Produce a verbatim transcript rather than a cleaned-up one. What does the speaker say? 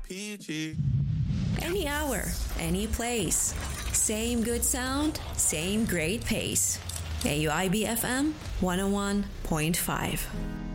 Peachy. Any hour, any place. Same good sound, same great pace. A U I B F M one oh one point five.